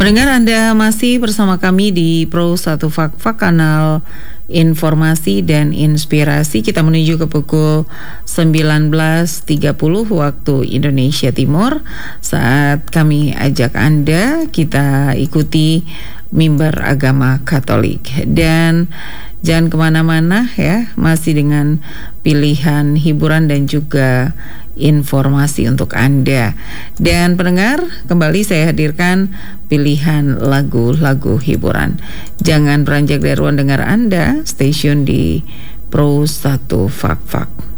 Pendengar, Anda masih bersama kami di Pro 1 Fak kanal informasi dan inspirasi. Kita menuju ke pukul 19.30 waktu Indonesia Timur. Saat kami ajak Anda, kita ikuti mimbar agama Katolik. Dan jangan kemana-mana ya, masih dengan pilihan hiburan dan juga informasi untuk Anda. Dan pendengar, kembali saya hadirkan pilihan lagu-lagu hiburan. Jangan beranjak dari ruang dengar Anda, stasiun di Pro 1 Fak.